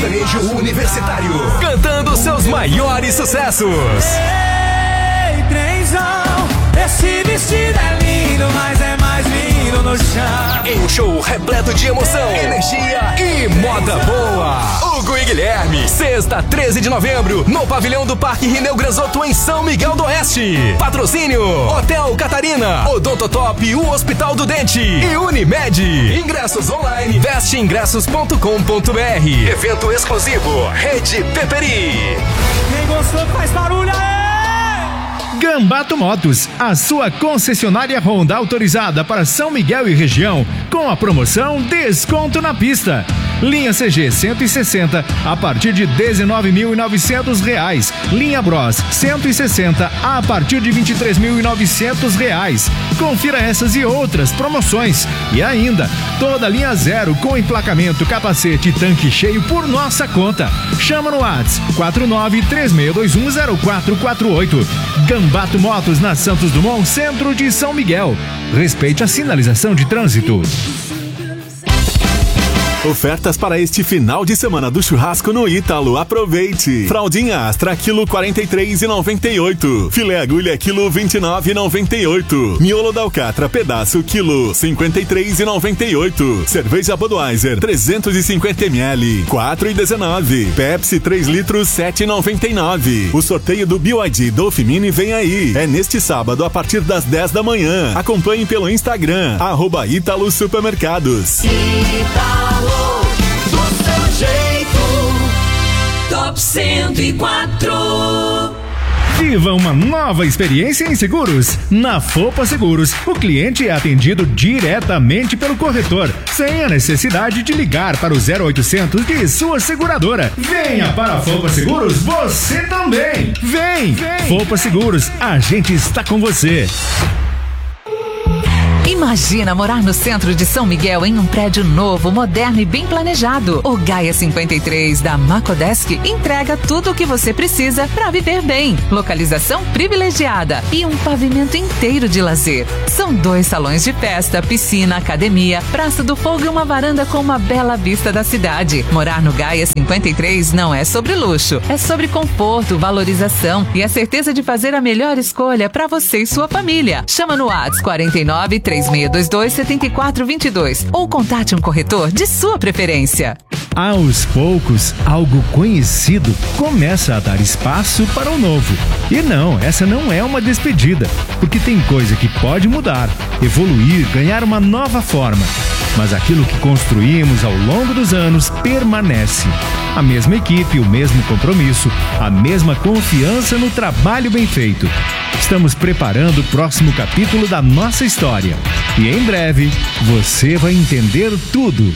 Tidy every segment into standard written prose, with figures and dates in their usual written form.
Sertanejo Universitário, cantando seus maiores sucessos. Ei, trenzão, esse vestido é lindo, mas é mais lindo no chão. Em um show repleto de emoção, energia e moda boa. Hugo e Guilherme, sexta, 13 de novembro, no pavilhão do Parque Rineu Granzotto, em São Miguel do Oeste. Patrocínio: Hotel Catarina, Odontotop, o Hospital do Dente e Unimed. Ingressos online, vesteingressos.com.br. Evento exclusivo, Rede Peperi. Quem gostou faz barulho aí! Gambato Motos, a sua concessionária Honda autorizada para São Miguel e região, com a promoção Desconto na Pista. Linha CG 160 a partir de R$19.900. Linha Bros 160 a partir de R$23.900. Confira essas e outras promoções. E ainda, toda a linha zero com emplacamento, capacete e tanque cheio por nossa conta. Chama no WhatsApp 4936210448. Gambato Motos, na Santos Dumont, centro de São Miguel. Respeite a sinalização de trânsito. Ofertas para este final de semana do churrasco no Ítalo. Aproveite! Fraldinha Astra, quilo 43,98. Filé agulha, quilo 29,98. Miolo da Alcatra, pedaço, quilo 53,98. Cerveja Budweiser, 350 ml, 4,19. Pepsi, 3 litros, 7,99. O sorteio do BioID Dolphin Mini vem aí. É neste sábado, a partir das 10 da manhã. Acompanhe pelo Instagram, @Ítalo Supermercados. Ítalo, do seu jeito. Top 104. Viva uma nova experiência em seguros. Na Fopa Seguros, o cliente é atendido diretamente pelo corretor, sem a necessidade de ligar para o 0800 de sua seguradora. Venha para a Fopa Seguros, você também. Vem! Fopa Seguros, a gente está com você. Imagina morar no centro de São Miguel em um prédio novo, moderno e bem planejado. O Gaia 53 da Macodesk entrega tudo o que você precisa para viver bem. Localização privilegiada e um pavimento inteiro de lazer. São 2 salões de festa, piscina, academia, Praça do Fogo e uma varanda com uma bela vista da cidade. Morar no Gaia 53 não é sobre luxo, é sobre conforto, valorização e a certeza de fazer a melhor escolha para você e sua família. Chama no WhatsApp 49 3622 7422 ou contate um corretor de sua preferência. Aos poucos, algo conhecido começa a dar espaço para o novo. E não, essa não é uma despedida, porque tem coisa que pode mudar, evoluir, ganhar uma nova forma. Mas aquilo que construímos ao longo dos anos permanece. A mesma equipe, o mesmo compromisso, a mesma confiança no trabalho bem feito. Estamos preparando o próximo capítulo da nossa história. E em breve, você vai entender tudo.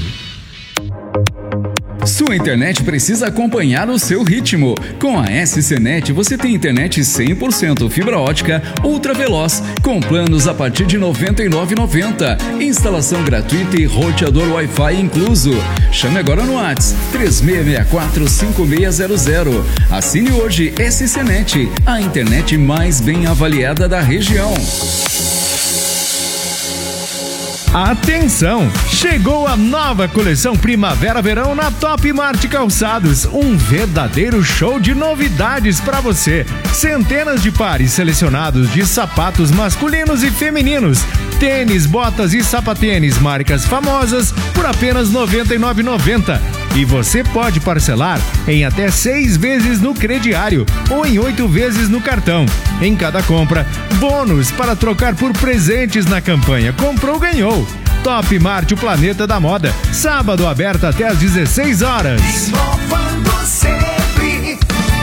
Sua internet precisa acompanhar o seu ritmo. Com a SCNet você tem internet 100% fibra ótica ultra veloz, com planos a partir de R$ 99,90. Instalação gratuita e roteador Wi-Fi incluso. Chame agora no WhatsApp 3664-5600. Assine hoje SCNet, a internet mais bem avaliada da região. Atenção! Chegou a nova coleção Primavera-Verão na Top Mart Calçados. Um verdadeiro show de novidades para você. Centenas de pares selecionados de sapatos masculinos e femininos. Tênis, botas e sapatênis, marcas famosas, por apenas R$ 99,90. E você pode parcelar em até 6 vezes no crediário ou em 8 vezes no cartão. Em cada compra, bônus para trocar por presentes na campanha Comprou, Ganhou. Top Mart, o planeta da moda. Sábado aberto até às 16 horas. Inovando sempre.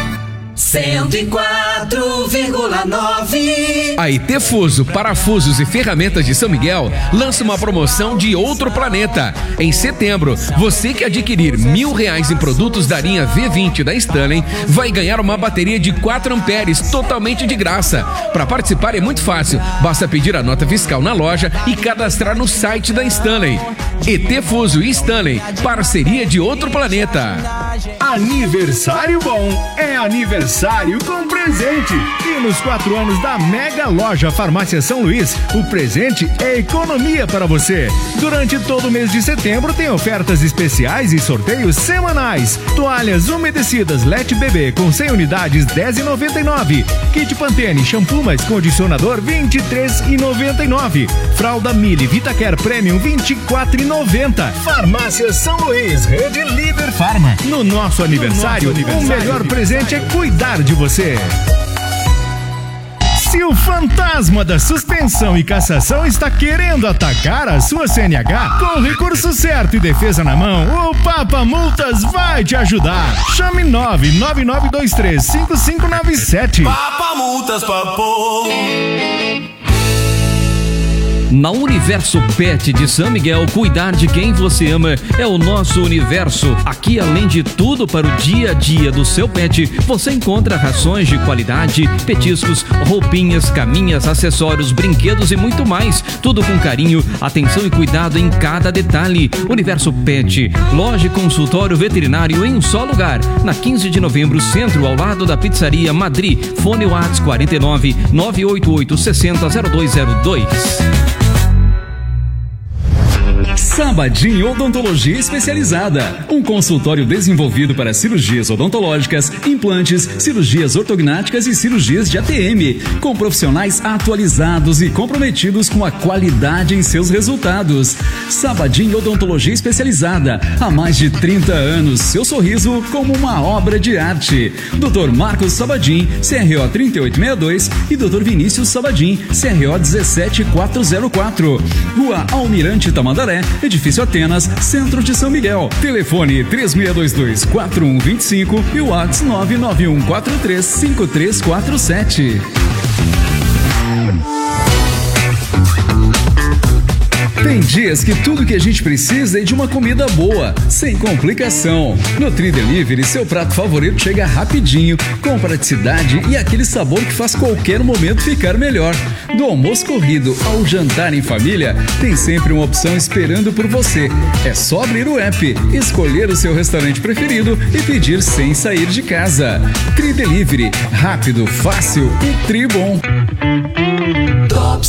104,9. A IT Fuso, parafusos e ferramentas de São Miguel lança uma promoção de outro planeta. Em setembro, você que adquirir R$1.000 em produtos da linha V20 da Stanley vai ganhar uma bateria de 4 amperes totalmente de graça. Para participar é muito fácil, basta pedir a nota fiscal na loja e cadastrar no site da Stanley. ET Fuso e Stanley, parceria de outro planeta. Aniversário bom é aniversário com presente. E nos 4 anos da Mega Loja Farmácia São Luís, o presente é economia para você. Durante todo o mês de setembro tem ofertas especiais e sorteios semanais. Toalhas umedecidas Let Bebê com 100 unidades R$10,99. Kit Pantene shampoo mais condicionador R$23,99. Fralda Mili Vitacare Premium R$24,90. Farmácia São Luís, Rede Líder Farma. No nosso aniversário, o melhor presente é cuidar de você. Se o fantasma da suspensão e cassação está querendo atacar a sua CNH, com o recurso certo e defesa na mão, o Papa Multas vai te ajudar. Chame 999235597. Papa Multas, papo. Na Universo Pet de São Miguel, cuidar de quem você ama é o nosso universo. Aqui, além de tudo para o dia a dia do seu pet, você encontra rações de qualidade, petiscos, roupinhas, caminhas, acessórios, brinquedos e muito mais. Tudo com carinho, atenção e cuidado em cada detalhe. Universo Pet, loja e consultório veterinário em um só lugar. Na 15 de novembro, centro, ao lado da Pizzaria Madrid. Fone WhatsApp 49 988 60 0202. Sabadin Odontologia Especializada, um consultório desenvolvido para cirurgias odontológicas, implantes, cirurgias ortognáticas e cirurgias de ATM, com profissionais atualizados e comprometidos com a qualidade em seus resultados. Sabadin Odontologia Especializada, há mais de 30 anos, seu sorriso como uma obra de arte. Dr. Marcos Sabadin, CRO 3862 e Dr. Vinícius Sabadin, CRO 17404. Rua Almirante Tamandaré, Edifício Atenas, Centro de São Miguel. Telefone 3622-4125 e o WhatsApp 991435347. Tem dias que tudo que a gente precisa é de uma comida boa, sem complicação. No Tri Delivery, seu prato favorito chega rapidinho, com praticidade e aquele sabor que faz qualquer momento ficar melhor. Do almoço corrido ao jantar em família, tem sempre uma opção esperando por você. É só abrir o app, escolher o seu restaurante preferido e pedir sem sair de casa. Tri Delivery, rápido, fácil e tri bom. Top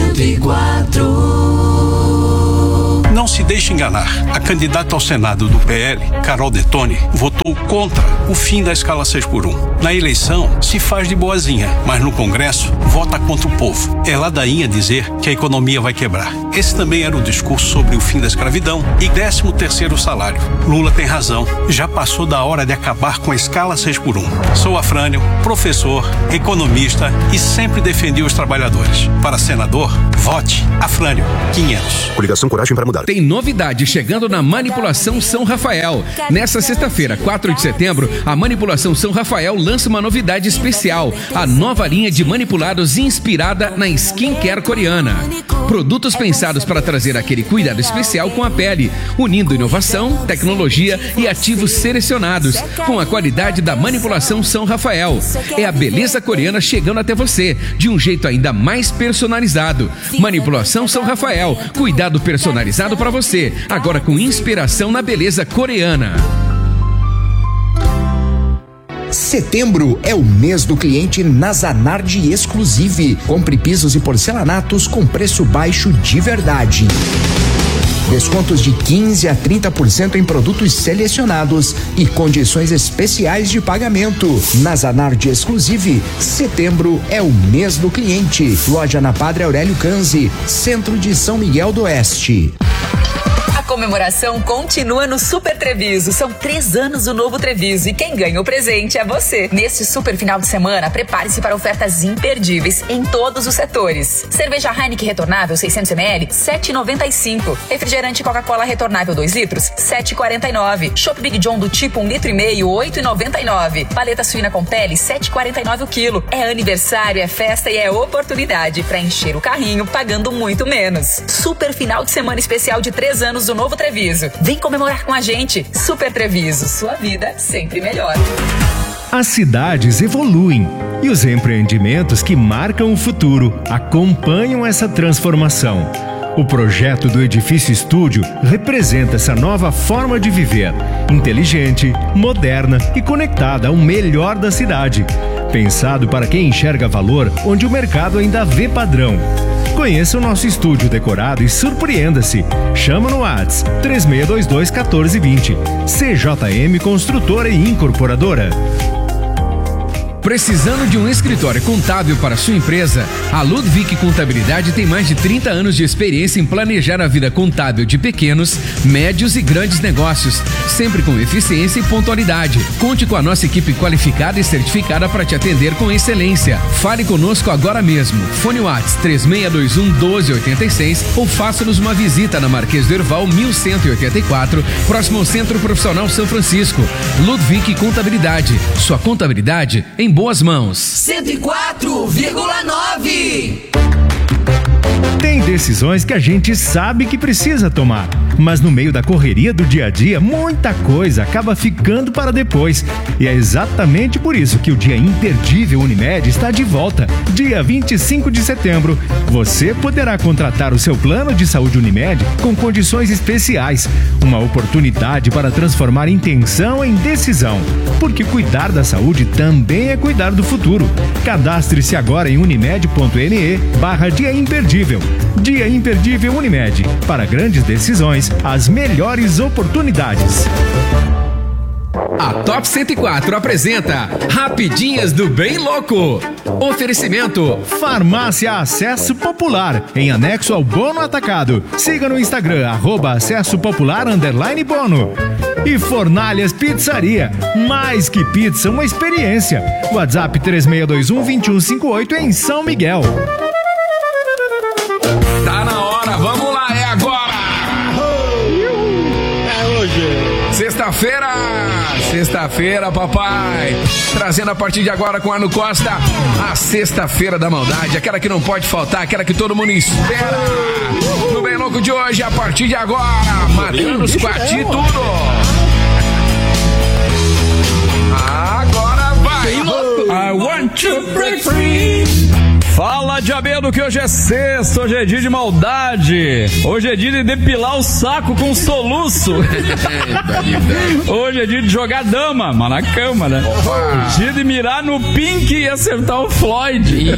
104. Não se deixe enganar. A candidata ao Senado do PL, Carol Detone, votou contra o fim da escala 6x1. Na eleição, se faz de boazinha, mas no Congresso, vota contra o povo. É ladainha dizer que a economia vai quebrar. Esse também era o discurso sobre o fim da escravidão e 13º salário. Lula tem razão. Já passou da hora de acabar com a escala 6x1. Sou Afrânio, professor, economista e sempre defendi os trabalhadores. Para senador, vote Afrânio 500. Coligação Coragem para Mudar. Tem novidade chegando na Manipulação São Rafael. Nessa sexta-feira, 4 de setembro, a Manipulação São Rafael lança uma novidade especial, a nova linha de manipulados inspirada na skincare coreana. Produtos pensados para trazer aquele cuidado especial com a pele, unindo inovação, tecnologia e ativos selecionados, com a qualidade da Manipulação São Rafael. É a beleza coreana chegando até você, de um jeito ainda mais personalizado. Manipulação São Rafael, cuidado personalizado para você, agora com inspiração na beleza coreana. Setembro é o mês do cliente na Zanardi Exclusive. Compre pisos e porcelanatos com preço baixo de verdade. Descontos de 15% a 30% em produtos selecionados e condições especiais de pagamento. Na Zanardi Exclusive, setembro é o mês do cliente. Loja na Padre Aurélio Canzi, centro de São Miguel do Oeste. A comemoração continua no Super Treviso. São 3 anos do novo Treviso e quem ganha o presente é você. Neste super final de semana, prepare-se para ofertas imperdíveis em todos os setores. Cerveja Heineken retornável 600 ml, 7,95. Refrigerante Coca-Cola retornável 2 litros, 7,49. Chopp Big John do tipo 1,5 litro, 8,99. Paleta suína com pele, 7,49 o quilo. É aniversário, é festa e é oportunidade para encher o carrinho pagando muito menos. Super final de semana especial de 3 anos do novo Treviso. Vem comemorar com a gente. Super Treviso, sua vida sempre melhor. As cidades evoluem e os empreendimentos que marcam o futuro acompanham essa transformação. O projeto do Edifício Estúdio representa essa nova forma de viver, inteligente, moderna e conectada ao melhor da cidade. Pensado para quem enxerga valor onde o mercado ainda vê padrão. Conheça o nosso estúdio decorado e surpreenda-se. Chama no WhatsApp 3622-1420. CJM Construtora e Incorporadora. Precisando de um escritório contábil para sua empresa? A Ludwig Contabilidade tem mais de 30 anos de experiência em planejar a vida contábil de pequenos, médios e grandes negócios, sempre com eficiência e pontualidade. Conte com a nossa equipe qualificada e certificada para te atender com excelência. Fale conosco agora mesmo. Fone WhatsApp 3621-1286 ou faça-nos uma visita na Marquês do Herval 1184, próximo ao Centro Profissional São Francisco. Ludwig Contabilidade. Sua contabilidade em boas mãos. 104,9. Tem decisões que a gente sabe que precisa tomar, mas no meio da correria do dia a dia, muita coisa acaba ficando para depois. E é exatamente por isso que o Dia Imperdível Unimed está de volta. Dia 25 de setembro, você poderá contratar o seu plano de saúde Unimed com condições especiais. Uma oportunidade para transformar intenção em decisão. Porque cuidar da saúde também é cuidar do futuro. Cadastre-se agora em unimed.ne/Dia Imperdível. Dia Imperdível Unimed. Para grandes decisões, as melhores oportunidades. A Top 104 apresenta Rapidinhas do Bem Louco. Oferecimento Farmácia Acesso Popular, em anexo ao Bono Atacado. Siga no Instagram, @acessopopular_bono. E Fornalhas Pizzaria, mais que pizza, uma experiência. WhatsApp 3621-2158 em São Miguel. Tá na hora, vamos lá, é agora! É hoje! Sexta-feira, papai! Trazendo a partir de agora com Arno Costa a Sexta-feira da Maldade, aquela que não pode faltar, aquela que todo mundo espera. No Bem Louco de hoje, a partir de agora, matando os quartinhos e tudo. Agora vai! I want to break free. Fala, diabendo, que hoje é sexta, hoje é dia de maldade. Hoje é dia de depilar o saco com soluço. Hoje é dia de jogar dama, mas na cama, né? Opa. Dia de mirar no Pink e acertar o Floyd.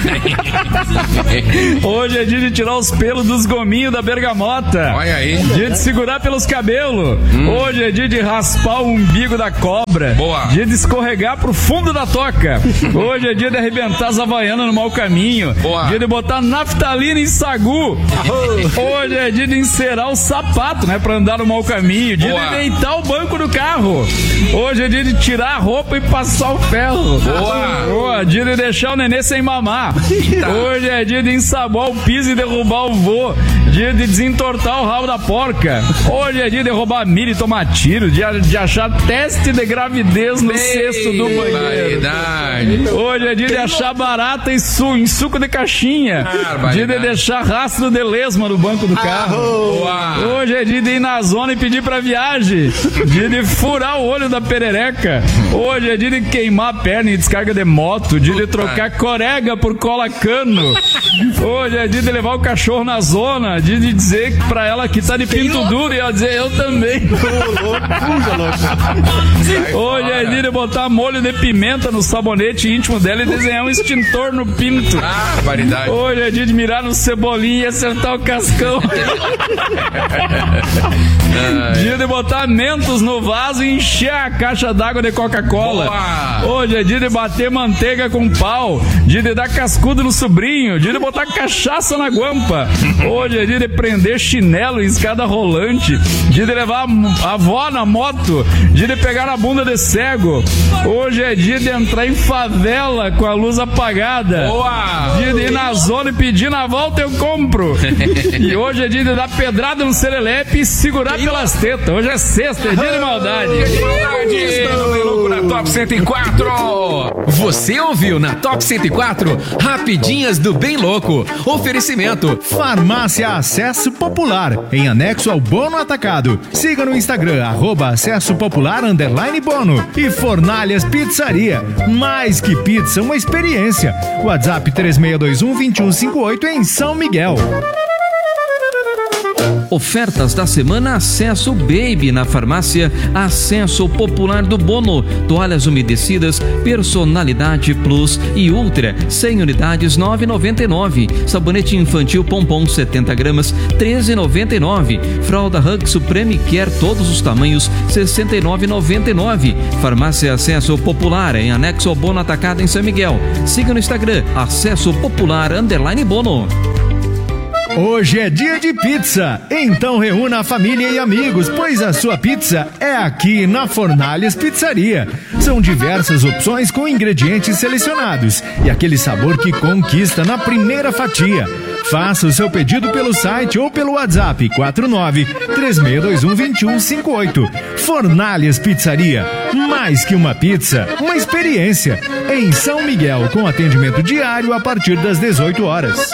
Hoje é dia de tirar os pelos dos gominhos da bergamota. Olha aí. Dia de segurar pelos cabelos. Hoje é dia de raspar o umbigo da cobra. Boa. Dia de escorregar pro fundo da toca. Hoje é dia de arrebentar as havaianas no mau caminho. Boa. Dia de botar naftalina em sagu. Hoje é dia de encerar o sapato, né? Pra andar no mau caminho. Dia Boa. de deitar o banco do carro. Hoje é dia de tirar a roupa e passar o ferro. Boa. Dia de deixar o nenê sem mamar. Eita. Hoje é dia de ensaboar o piso e derrubar o vô. Dia de desentortar o rabo da porca. Hoje é dia de roubar milho e tomar tiro. Dia de achar teste de gravidez no cesto do banheiro. Hoje é dia de achar barata e em suco de caixinha. Dia de deixar rastro de lesma no banco do carro. Hoje é dia de ir na zona e pedir pra viagem. Dia de furar o olho da perereca. Hoje é dia de queimar a perna em descarga de moto. Dia de trocar corega por cola cano. Hoje é dia de levar o cachorro na zona. Dia de dizer pra ela que tá de pinto duro e ela dizer eu também. Hoje é dia de botar molho de pimenta no sabonete íntimo dela e desenhar um extintor no pinto. Variedade. Hoje é dia de mirar no Cebolinha e acertar o cascão. Dia de botar mentos no vaso e encher a caixa d'água de Coca-Cola. Hoje é dia de bater manteiga com pau. Dia de dar cascudo no sobrinho. Dia de botar cachaça na guampa. Hoje é dia de prender chinelo em escada rolante. Dia de levar a avó na moto. Dia de pegar na bunda de cego. Hoje é dia de entrar em favela com a luz apagada. Boa. Dia de ir na zona e pedir na volta eu compro. E hoje é dia de dar pedrada no serelepe e segurar pelas tetas. Hoje é sexta, é dia de maldade. Dia de maldade. Na Top 104. Você ouviu na Top 104 Rapidinhas do Bem Louco. Oferecimento Farmácia Acesso Popular, em anexo ao Bono Atacado. Siga no Instagram @acessopopular_bono. E Fornalhas Pizzaria, mais que pizza, uma experiência. WhatsApp 3621-2158 em São Miguel. Ofertas da semana: Acesso Baby na farmácia, Acesso Popular do Bono, toalhas umedecidas Personalidade Plus e Ultra, 100 unidades, R$ 9,99. Sabonete infantil Pompom 70 gramas, R$ 13,99. Fralda Hug Supreme Care todos os tamanhos, R$ 69,99. Farmácia Acesso Popular, em anexo ao Bono Atacado em São Miguel. Siga no Instagram, Acesso Popular _Bono. Hoje é dia de pizza, então reúna a família e amigos, pois a sua pizza é aqui na Fornalhas Pizzaria. São diversas opções com ingredientes selecionados e aquele sabor que conquista na primeira fatia. Faça o seu pedido pelo site ou pelo WhatsApp 49-3621-2158. Fornalhas Pizzaria, mais que uma pizza, uma experiência. Em São Miguel, com atendimento diário a partir das 18 horas.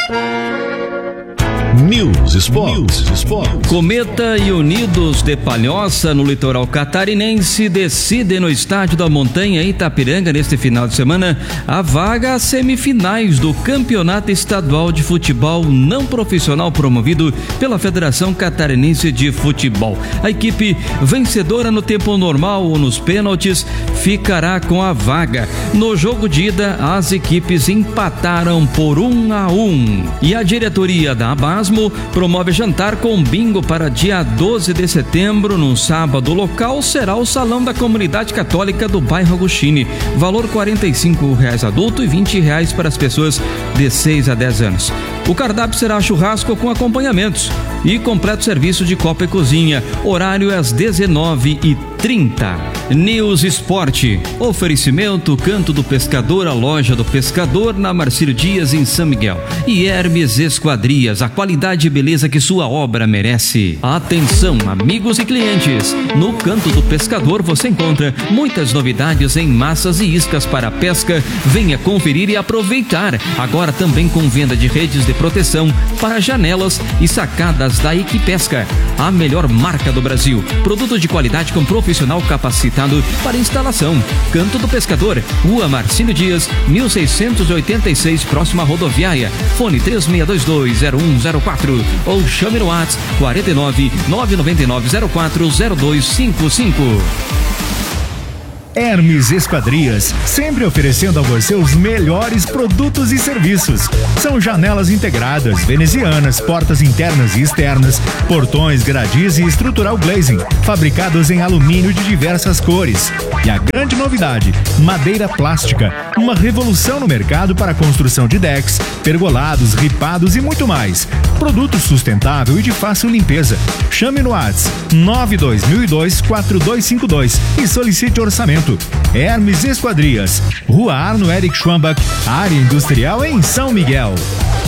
News Sport. Cometa e Unidos de Palhoça, no litoral catarinense, decidem no Estádio da Montanha, Itapiranga, neste final de semana, a vaga às semifinais do Campeonato Estadual de Futebol Não Profissional promovido pela Federação Catarinense de Futebol. A equipe vencedora no tempo normal ou nos pênaltis ficará com a vaga. No jogo de ida, as equipes empataram por 1-1. E a diretoria da Abasmo promove jantar com bingo para dia 12 de setembro, no sábado. O local será o Salão da Comunidade Católica do bairro Agostini. Valor R$ 45 adulto e R$ 20 para as pessoas de 6 a 10 anos. O cardápio será churrasco com acompanhamentos e completo serviço de copa e cozinha. Horário é às 19h30. News Esporte. Oferecimento Canto do Pescador, a loja do pescador na Marcílio Dias, em São Miguel. E Hermes Esquadrias, a qualidade e beleza que sua obra merece. Atenção, amigos e clientes. No Canto do Pescador você encontra muitas novidades em massas e iscas para pesca. Venha conferir e aproveitar. Agora também com venda de redes de proteção para janelas e sacadas da Equipesca, a melhor marca do Brasil. Produto de qualidade com profissional capacitado para instalação. Canto do Pescador, Rua Marcílio Dias, 1686, próxima à rodoviária. Fone 36220104 ou chame no WhatsApp 49-999040255. Hermes Esquadrias, sempre oferecendo a você os melhores produtos e serviços. São janelas integradas, venezianas, portas internas e externas, portões, gradis e estrutural glazing, fabricados em alumínio de diversas cores. E a grande novidade, madeira plástica, uma revolução no mercado para a construção de decks, pergolados, ripados e muito mais. Produto sustentável e de fácil limpeza. Chame no WhatsApp 92002-4252 e solicite orçamento. Hermes Esquadrias, Rua Arno Eric Schwambach, área industrial em São Miguel.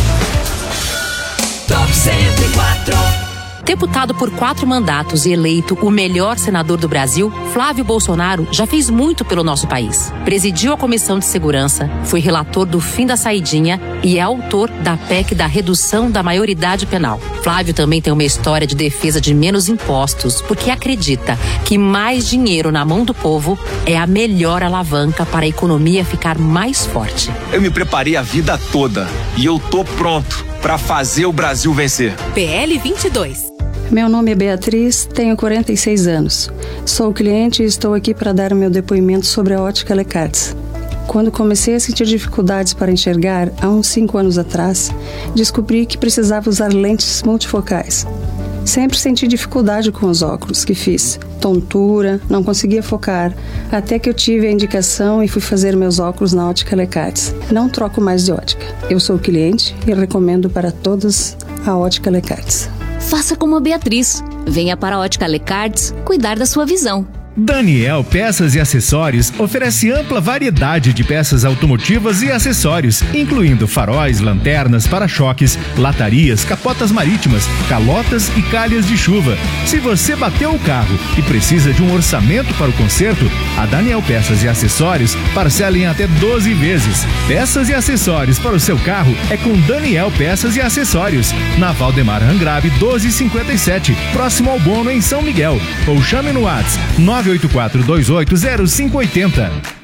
Top 104. Deputado por 4 mandatos e eleito o melhor senador do Brasil, Flávio Bolsonaro já fez muito pelo nosso país. Presidiu a Comissão de Segurança, foi relator do fim da saidinha e é autor da PEC da redução da maioridade penal. Flávio também tem uma história de defesa de menos impostos, porque acredita que mais dinheiro na mão do povo é a melhor alavanca para a economia ficar mais forte. Eu me preparei a vida toda e eu tô pronto para fazer o Brasil vencer. PL 22. Meu nome é Beatriz, tenho 46 anos. Sou cliente e estou aqui para dar o meu depoimento sobre a ótica Lecartes. Quando comecei a sentir dificuldades para enxergar, há uns 5 anos atrás, descobri que precisava usar lentes multifocais. Sempre senti dificuldade com os óculos que fiz, tontura, não conseguia focar, até que eu tive a indicação e fui fazer meus óculos na ótica Lecartes. Não troco mais de ótica. Eu sou cliente e recomendo para todos a ótica Lecartes. Faça como a Beatriz. Venha para a ótica Lecartes cuidar da sua visão. Daniel Peças e Acessórios oferece ampla variedade de peças automotivas e acessórios, incluindo faróis, lanternas, para-choques, latarias, capotas marítimas, calotas e calhas de chuva. Se você bateu o carro e precisa de um orçamento para o conserto, a Daniel Peças e Acessórios parcela em até 12 vezes. Peças e acessórios para o seu carro é com Daniel Peças e Acessórios, na Valdemar Angrabe 1257, próximo ao Bono, em São Miguel. Ou chame no WhatsApp 984280580.